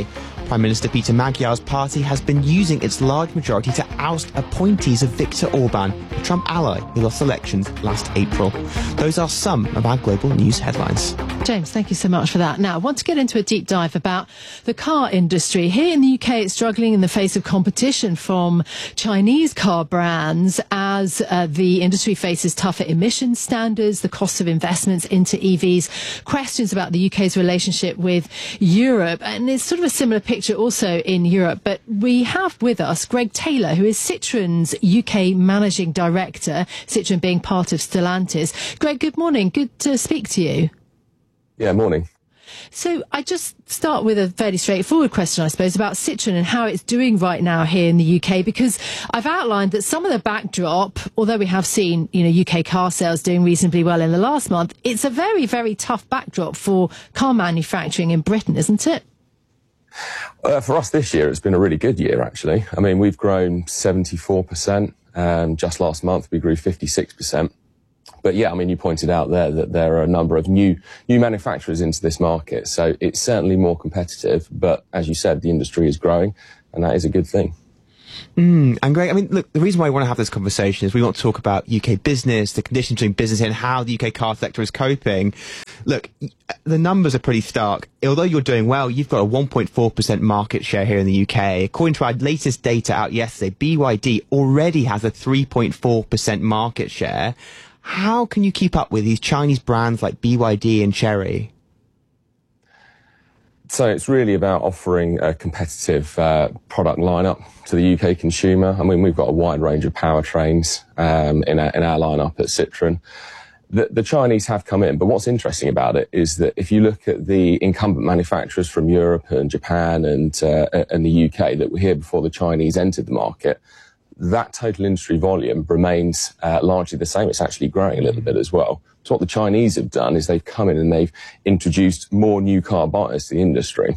Prime Minister Peter Magyar's party has been using its large majority to oust appointees of Viktor Orban, a Trump ally who lost elections last April. Those are some of our global news headlines. James, thank you so much for that. Now, I want to get into a deep dive about the car industry. Here in the U K, it's struggling in the face of competition from Chinese car brands as uh, the industry faces tougher emission standards, the cost of investments into E Vs, questions about the U K's relationship with Europe. And it's sort of a similar picture also in Europe. But we have with us Greg Taylor, who is Citroen's U K Managing Director, Citroen being part of Stellantis. Greg, good morning. Good to speak to you. Yeah, morning. So I just start with a fairly straightforward question, I suppose, about Citroen and how it's doing right now here in the U K, because I've outlined that some of the backdrop, although we have seen, you know, U K car sales doing reasonably well in the last month, it's a very, very tough backdrop for car manufacturing in Britain, isn't it? Uh, for us this year, it's been a really good year, actually. I mean, we've grown seventy-four percent. Um, just last month, we grew fifty-six percent. But yeah, I mean, you pointed out there that there are a number of new new manufacturers into this market. So it's certainly more competitive. But as you said, the industry is growing, and that is a good thing. Mm, and Greg, I mean, look, the reason why I want to have this conversation is we want to talk about U K business, the conditions doing business and how the U K car sector is coping. Look, the numbers are pretty stark. Although you're doing well, you've got a one point four percent market share here in the U K. According to our latest data out yesterday, B Y D already has a three point four percent market share. How can you keep up with these Chinese brands like B Y D and Chery? So it's really about offering a competitive uh, product lineup to the U K consumer. I mean, we've got a wide range of powertrains um, in, our, in our lineup at Citroen. The, the Chinese have come in, but what's interesting about it is that if you look at the incumbent manufacturers from Europe and Japan and, uh, and the U K that were here before the Chinese entered the market, that total industry volume remains uh, largely the same. It's actually growing a little bit as well. So what the Chinese have done is they've come in and they've introduced more new car buyers to the industry.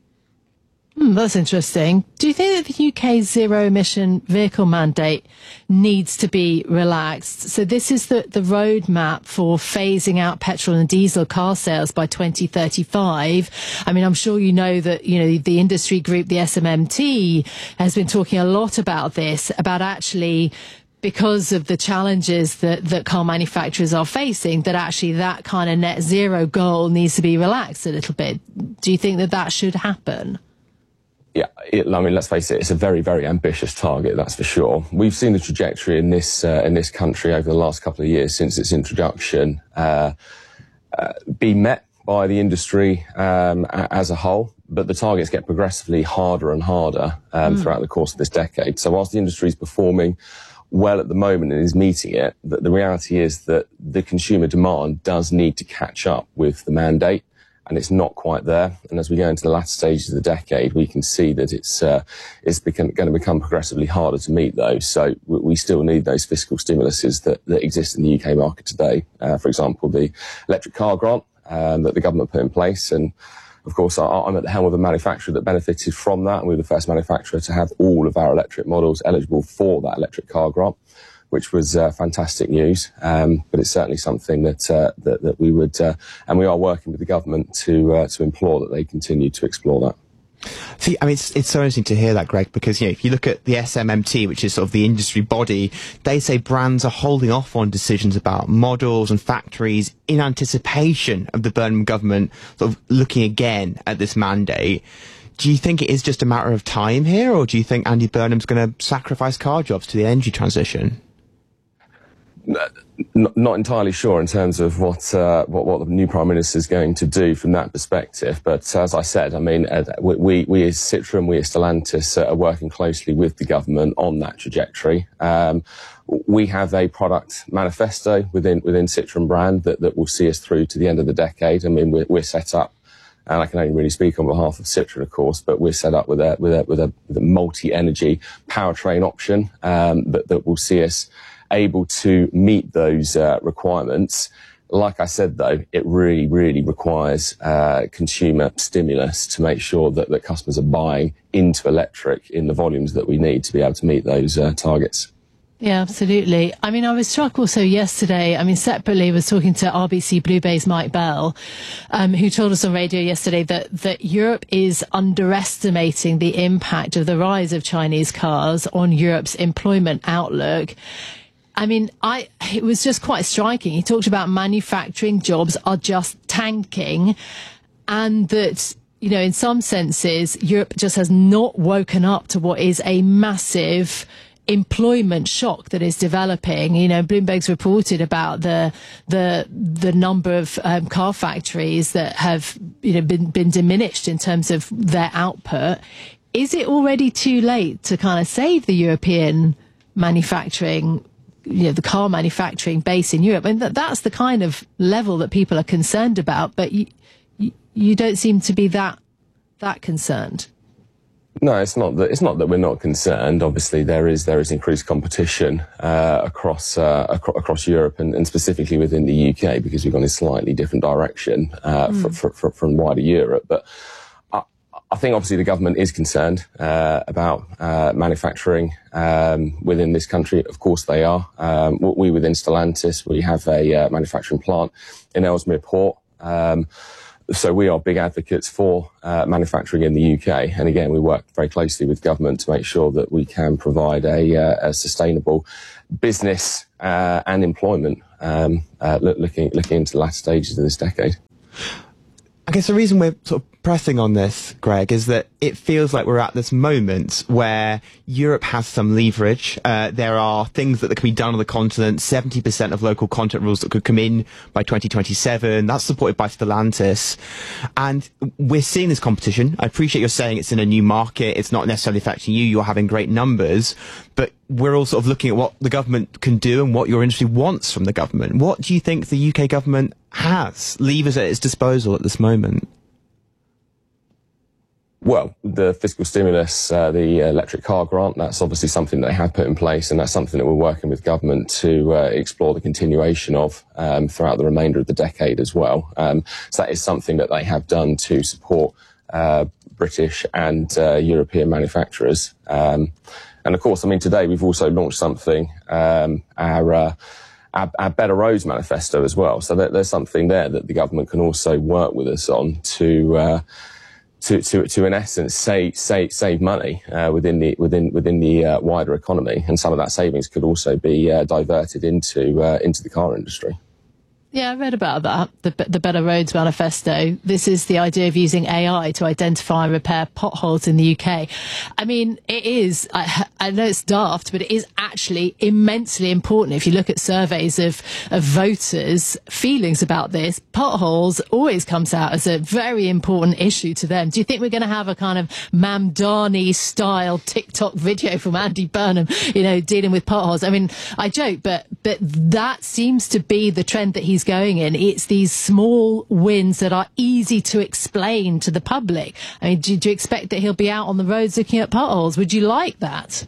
Hmm, that's interesting. Do you think that the U K's zero-emission vehicle mandate needs to be relaxed? So this is the, the roadmap for phasing out petrol and diesel car sales by twenty thirty-five. I mean, I'm sure you know that, you know, the industry group, the S M M T, has been talking a lot about this, about actually, because of the challenges that, that car manufacturers are facing, that actually that kind of net zero goal needs to be relaxed a little bit. Do you think that that should happen? Yeah, it, I mean, let's face it, it's a very, very ambitious target, that's for sure. We've seen the trajectory in this uh, in this country over the last couple of years since its introduction uh, uh, be met by the industry um, as a whole, but the targets get progressively harder and harder um, mm. throughout the course of this decade. So whilst the industry is performing well at the moment and is meeting it, the, the reality is that the consumer demand does need to catch up with the mandate. And it's not quite there. And as we go into the latter stages of the decade, we can see that it's uh, it's become, going to become progressively harder to meet those. So we, we still need those fiscal stimuluses that, that exist in the U K market today. Uh, for example, the electric car grant um, that the government put in place. And of course, I, I'm at the helm of a manufacturer that benefited from that. And we were the first manufacturer to have all of our electric models eligible for that electric car grant, which was uh, fantastic news. Um, but it's certainly something that, uh, that, that we would, uh, and we are working with the government to, uh, to implore that they continue to explore that. See, I mean, it's, it's so interesting to hear that, Greg, because, you know, if you look at the S M M T, which is sort of the industry body, they say brands are holding off on decisions about models and factories in anticipation of the Burnham government sort of looking again at this mandate. Do you think it is just a matter of time here, or do you think Andy Burnham's going to sacrifice car jobs to the energy transition? Not, not entirely sure in terms of what, uh, what what the new Prime Minister is going to do from that perspective. But as I said, I mean, uh, we, we as Citroen, we as Stellantis uh, are working closely with the government on that trajectory. Um, we have a product manifesto within within Citroen brand that, that will see us through to the end of the decade. I mean, we're, we're set up, and I can only really speak on behalf of Citroen, of course, but we're set up with a with a with a, with a multi-energy powertrain option um, that that will see us able to meet those uh, requirements. Like I said, though, it really, really requires uh, consumer stimulus to make sure that, that customers are buying into electric in the volumes that we need to be able to meet those uh, targets. Yeah, absolutely. I mean, I was struck also yesterday, I mean, separately, I was talking to R B C Blue Bay's Mike Bell, um, who told us on radio yesterday that, that Europe is underestimating the impact of the rise of Chinese cars on Europe's employment outlook. I mean, I, it was just quite striking. He talked about manufacturing jobs are just tanking, and that, you know, in some senses, Europe just has not woken up to what is a massive employment shock that is developing. You know, Bloomberg's reported about the the the number of um, car factories that have, you know, been been diminished in terms of their output. Is it already too late to kind of save the European manufacturing, you know, the car manufacturing base in Europe? And that that's the kind of level that people are concerned about, but you you, you don't seem to be that that concerned. No, it's not that. It's not that we're not concerned. Obviously, there is there is increased competition uh, across uh, acro- across Europe and, and specifically within the U K, because we've gone in a slightly different direction uh, mm. fr- fr- fr- from wider Europe. But I, I think obviously the government is concerned uh, about uh, manufacturing um, within this country. Of course, they are. Um, we within Stellantis, we have a uh, manufacturing plant in Ellesmere Port. Um, So we are big advocates for uh, manufacturing in the U K. And again, we work very closely with government to make sure that we can provide a, uh, a sustainable business uh, and employment um, uh, looking, looking into the latter stages of this decade. I guess the reason we're sort of pressing on this, Greg, is that it feels like we're at this moment where Europe has some leverage. Uh, there are things that, that can be done on the continent, seventy percent of local content rules that could come in by twenty twenty-seven. That's supported by Stellantis. And we're seeing this competition. I appreciate you're saying it's in a new market. It's not necessarily affecting you. You're having great numbers. But we're all sort of looking at what the government can do and what your industry wants from the government. What do you think the U K government has, levers at its disposal at this moment? Well, the fiscal stimulus, uh, the electric car grant, that's obviously something they have put in place, and that's something that we're working with government to uh, explore the continuation of um, throughout the remainder of the decade as well. Um, so that is something that they have done to support uh, British and uh, European manufacturers. Um, and of course, I mean, today we've also launched something, um, our, uh, our, our Better Roads Manifesto as well. So that there's something there that the government can also work with us on to uh, To, to, to in essence, save, save, save money uh, within the within within the uh, wider economy, and some of that savings could also be uh, diverted into uh, into the car industry. Yeah, I read about that, the, the Better Roads Manifesto. This is the idea of using A I to identify and repair potholes in the U K. I mean, it is, I, I know it's daft, but it is actually immensely important. If you look at surveys of, of voters' feelings about this, potholes always comes out as a very important issue to them. Do you think we're going to have a kind of Mamdani-style TikTok video from Andy Burnham, you know, dealing with potholes? I mean, I joke, but, but that seems to be the trend that he's going in. It's these small wins that are easy to explain to the public. I mean, do, do you expect that he'll be out on the roads looking at potholes? Would you like that?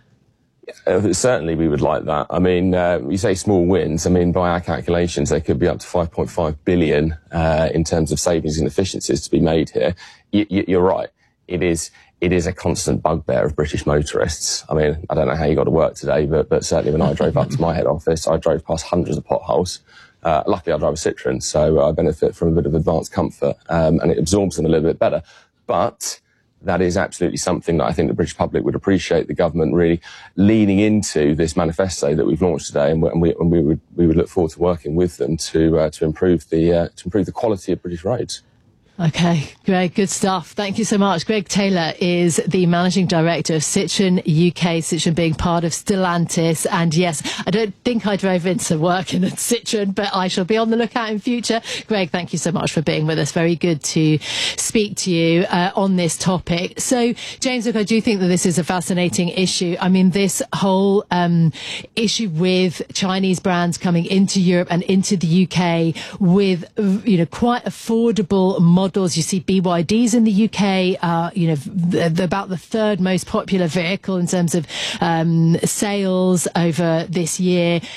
Uh, certainly we would like that. I mean, uh, you say small wins. I mean, by our calculations, they could be up to five point five billion uh, in terms of savings and efficiencies to be made here. Y- y- you're right. It is it is a constant bugbear of British motorists. I mean, I don't know how you got to work today, but, but certainly when I drove up to my head office, I drove past hundreds of potholes. Uh, luckily, I drive a Citroen, so I benefit from a bit of advanced comfort, um, and it absorbs them a little bit better. But that is absolutely something that I think the British public would appreciate, the government really leaning into this manifesto that we've launched today, and we, and we, and we would we would look forward to working with them to uh, to improve the uh, to improve the quality of British roads. Okay, Greg, good stuff. Thank you so much. Greg Taylor is the Managing Director of Citroen U K, Citroen being part of Stellantis. And yes, I don't think I drove into work in a Citroen, but I shall be on the lookout in future. Greg, thank you so much for being with us. Very good to speak to you uh, on this topic. So, James, look, I do think that this is a fascinating issue. I mean, this whole um, issue with Chinese brands coming into Europe and into the U K with, you know, quite affordable models. Models. You see B Y Ds in the U K, uh, you know, the, the, about the third most popular vehicle in terms of um, sales over this year.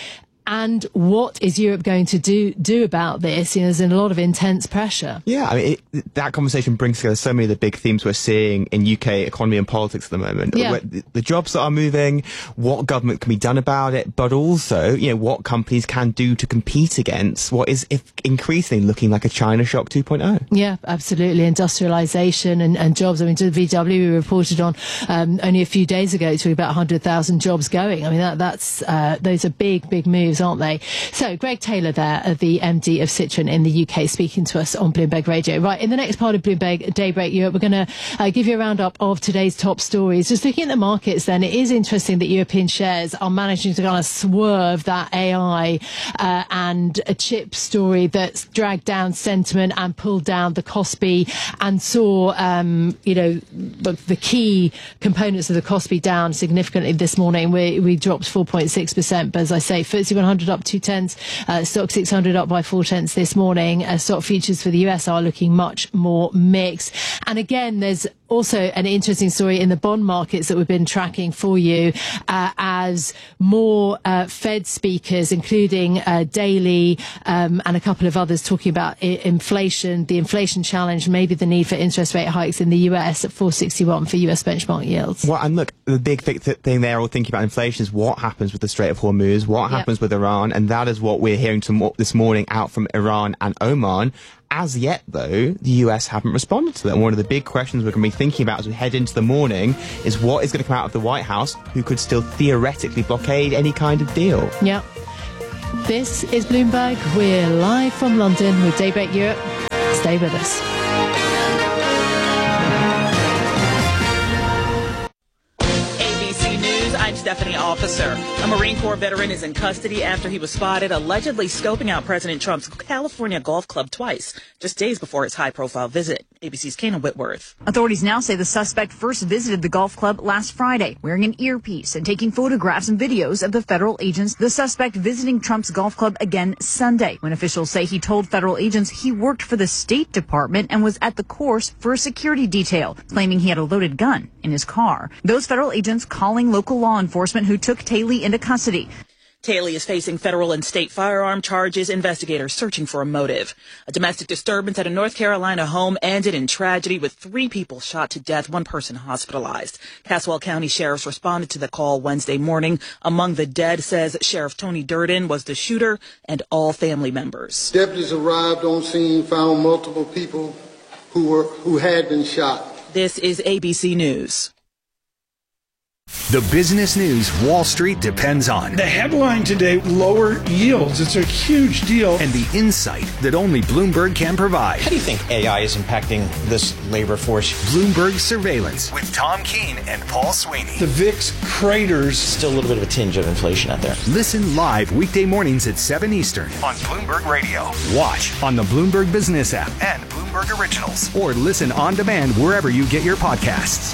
and what is Europe going to do do about this? You know, there's a lot of intense pressure. Yeah, I mean, it, that conversation brings together so many of the big themes we're seeing in U K economy and politics at the moment. Yeah. The, the jobs that are moving, what government can be done about it, but also, you know, what companies can do to compete against what is if increasingly looking like a China shock two point oh. Yeah, absolutely. Industrialisation and, and jobs. I mean, to the V W, we reported on um, only a few days ago to about one hundred thousand jobs going. I mean, that, that's uh, those are big, big moves, aren't they? So, Greg Taylor there, uh, the M D of Citroën in the U K, speaking to us on Bloomberg Radio. Right, in the next part of Bloomberg Daybreak Europe, we're going to uh, give you a roundup of today's top stories. Just looking at the markets then, it is interesting that European shares are managing to kind of swerve that A I uh, and a chip story that's dragged down sentiment and pulled down the Kospi, and saw, um, you know, the, the key components of the Kospi down significantly this morning. We, we dropped four point six percent, but as I say, F T S E one hundred up two tenths, uh, Stock six hundred up by four tenths this morning. Uh, stock futures for the U S are looking much more mixed. And again, there's also an interesting story in the bond markets that we've been tracking for you, uh, as more uh, Fed speakers, including uh, Daly um, and a couple of others, talking about I- inflation, the inflation challenge, maybe the need for interest rate hikes in the U S at four sixty-one for U S benchmark yields. Well, and look, the big th- thing they're all thinking about inflation is what happens with the Strait of Hormuz, what happens yep. with Iran, and that is what we're hearing to- this morning out from Iran and Oman. As yet, though, the U S haven't responded to that. And one of the big questions we're going to be thinking about as we head into the morning is what is going to come out of the White House, who could still theoretically blockade any kind of deal. Yep. This is Bloomberg. We're live from London with Daybreak Europe. Stay with us. I'm Stephanie Officer. A Marine Corps veteran is in custody after he was spotted allegedly scoping out President Trump's California golf club twice, just days before his high-profile visit. A B C's Kana Whitworth. Authorities now say the suspect first visited the golf club last Friday, wearing an earpiece and taking photographs and videos of the federal agents. The suspect visiting Trump's golf club again Sunday, when officials say he told federal agents he worked for the State Department and was at the course for a security detail, claiming he had a loaded gun in his car. Those federal agents calling local law enforcement who took Taylor into custody. Taylor is facing federal and state firearm charges, investigators searching for a motive. A domestic disturbance at a North Carolina home ended in tragedy with three people shot to death, one person hospitalized. Caswell County sheriffs responded to the call Wednesday morning. Among the dead, says Sheriff Tony Durden, was the shooter and all family members. Deputies arrived on scene, found multiple people who were who had been shot. This is A B C News. The business news Wall Street depends on. The headline today, lower yields. It's a huge deal. And the insight that only Bloomberg can provide. How do you think A I is impacting this labor force? Bloomberg Surveillance with Tom Keene and Paul Sweeney. The V I X craters. Still a little bit of a tinge of inflation out there. Listen live weekday mornings at seven Eastern on Bloomberg Radio. Watch on the Bloomberg Business app and Bloomberg Originals. Or listen on demand wherever you get your podcasts.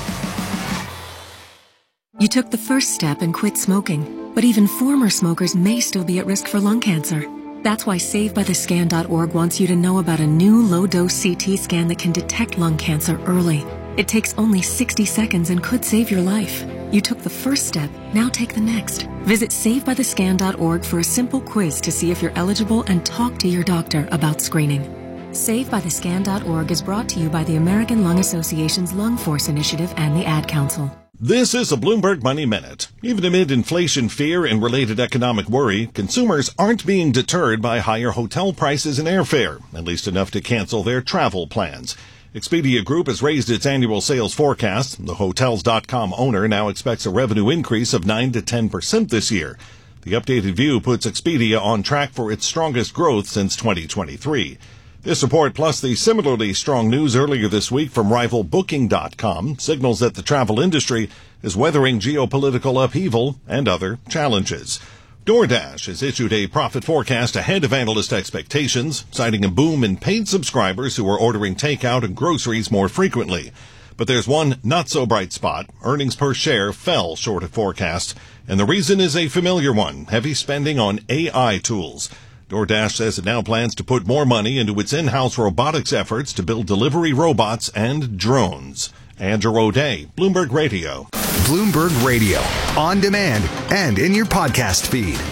You took the first step and quit smoking, but even former smokers may still be at risk for lung cancer. That's why Save By The Scan dot org wants you to know about a new low-dose C T scan that can detect lung cancer early. It takes only sixty seconds and could save your life. You took the first step, now take the next. Visit Save By The Scan dot org for a simple quiz to see if you're eligible and talk to your doctor about screening. Save By The Scan dot org is brought to you by the American Lung Association's Lung Force Initiative and the Ad Council. This is a Bloomberg Money Minute. Even amid inflation fear and related economic worry, consumers aren't being deterred by higher hotel prices and airfare, at least enough to cancel their travel plans. Expedia Group has raised its annual sales forecast. The Hotels dot com owner now expects a revenue increase of nine to ten percent this year. The updated view puts Expedia on track for its strongest growth since twenty twenty-three. This report, plus the similarly strong news earlier this week from rival Booking dot com, signals that the travel industry is weathering geopolitical upheaval and other challenges. DoorDash has issued a profit forecast ahead of analyst expectations, citing a boom in paid subscribers who are ordering takeout and groceries more frequently. But there's one not-so-bright spot. Earnings per share fell short of forecast, and the reason is a familiar one, heavy spending on A I tools. DoorDash says it now plans to put more money into its in-house robotics efforts to build delivery robots and drones. Andrew O'Day, Bloomberg Radio. Bloomberg Radio, on demand and in your podcast feed.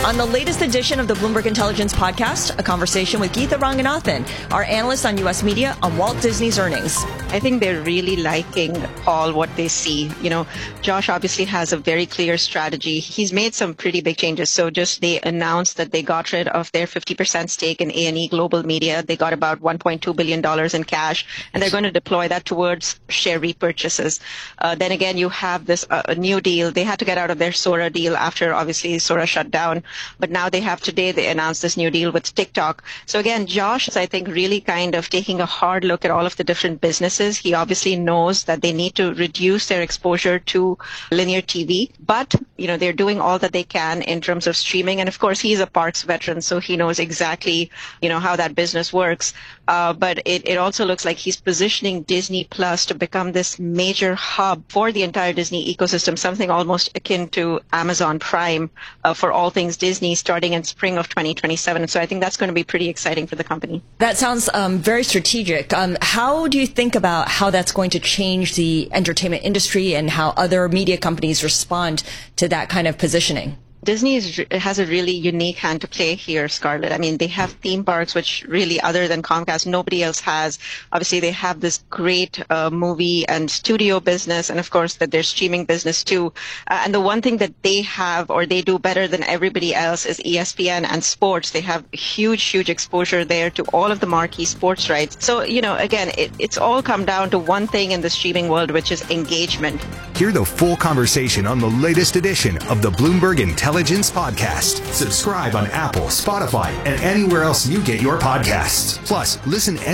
On the latest edition of the Bloomberg Intelligence Podcast, a conversation with Geetha Ranganathan, our analyst on U S media on Walt Disney's earnings. I think they're really liking all what they see. You know, Josh obviously has a very clear strategy. He's made some pretty big changes. So just they announced that they got rid of their fifty percent stake in A and E Global Media. They got about one point two billion dollars in cash, and they're going to deploy that towards share repurchases. Uh, then again, you have this uh, new deal. They had to get out of their Sora deal after obviously Sora shut down. But now they have today, they announced this new deal with TikTok. So again, Josh is, I think, really kind of taking a hard look at all of the different businesses. He obviously knows that they need to reduce their exposure to linear T V. But, you know, they're doing all that they can in terms of streaming. And of course, he's a parks veteran, so he knows exactly, you know, how that business works. Uh, but it, it also looks like he's positioning Disney Plus to become this major hub for the entire Disney ecosystem, something almost akin to Amazon Prime uh, for all things Disney starting in spring of twenty twenty-seven. So I think that's going to be pretty exciting for the company. That sounds um, very strategic. Um, how do you think about how that's going to change the entertainment industry and how other media companies respond to that kind of positioning? Disney is, has a really unique hand to play here, Scarlett. I mean, they have theme parks, which really, other than Comcast, nobody else has. Obviously, they have this great uh, movie and studio business, and of course, that their streaming business too. Uh, and the one thing that they have, or they do better than everybody else, is E S P N and sports. They have huge, huge exposure there to all of the marquee sports rights. So, you know, again, it, it's all come down to one thing in the streaming world, which is engagement. Hear the full conversation on the latest edition of the Bloomberg Intelligence Podcast. Subscribe on Apple, Spotify, and anywhere else you get your podcasts. Plus, listen